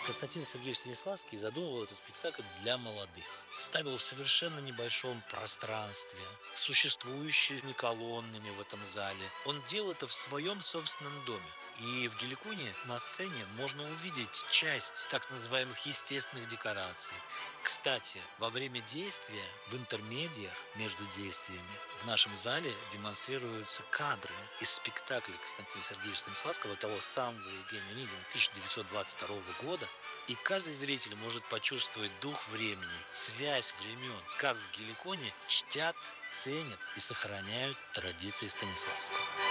Константин Сергеевич Станиславский задумывал этот спектакль для молодых. Ставил в совершенно небольшом пространстве, существующими колоннами в этом зале. Он делал это в своем собственном доме. И в Геликоне на сцене можно увидеть часть так называемых естественных декораций. Кстати, во время действия, в интермедиях между действиями, в нашем зале демонстрируются кадры из спектакля Константина Сергеевича Станиславского, того самого Евгения Онегина 1922 года. И каждый зритель может почувствовать дух времени, связь времен, как в Геликоне чтят, ценят и сохраняют традиции Станиславского.